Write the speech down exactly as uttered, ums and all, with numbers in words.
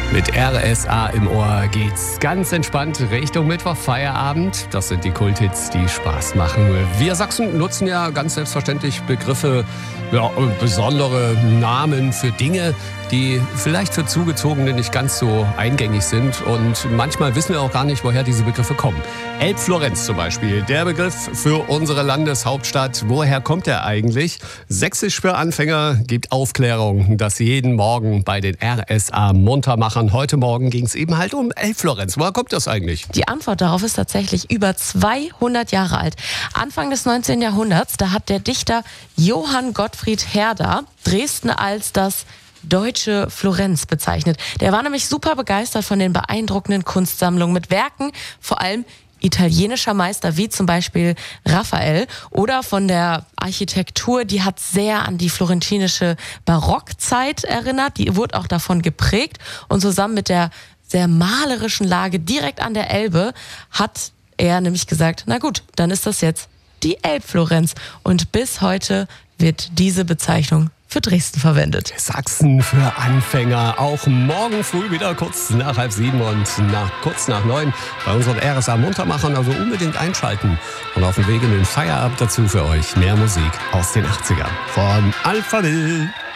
Mit R S A im Ohr geht's ganz entspannt Richtung Mittwoch Feierabend. Das sind die Kulthits, die Spaß machen. Wir Sachsen nutzen ja ganz selbstverständlich Begriffe, ja, besondere Namen für Dinge, die vielleicht für Zugezogene nicht ganz so eingängig sind. Und manchmal wissen wir auch gar nicht, woher diese Begriffe kommen. Elbflorenz zum Beispiel, der Begriff für unsere Landeshauptstadt. Woher kommt er eigentlich? Sächsisch für Anfänger gibt Aufklärung, das jeden Morgen bei den R S A Muntermachern. Heute Morgen ging es eben halt um Elbflorenz. Woher kommt das eigentlich? Die Antwort darauf ist tatsächlich über zweihundert Jahre alt. Anfang des neunzehnten Jahrhunderts, da hat der Dichter Johann Gottfried Herder Dresden als das deutsche Florenz bezeichnet. Der war nämlich super begeistert von den beeindruckenden Kunstsammlungen mit Werken, vor allem italienischer Meister wie zum Beispiel Raphael, oder von der Architektur, die hat sehr an die florentinische Barockzeit erinnert, die wurde auch davon geprägt, und zusammen mit der sehr malerischen Lage direkt an der Elbe hat er nämlich gesagt, na gut, dann ist das jetzt die Elbflorenz, und bis heute wird diese Bezeichnung für Dresden verwendet. Sachsen für Anfänger. Auch morgen früh wieder kurz nach halb sieben und nach, kurz nach neun bei unseren R S A Muntermachern. Also unbedingt einschalten. Und auf dem Weg in den Feierabend dazu für euch mehr Musik aus den achtzigern. Von Alphaville.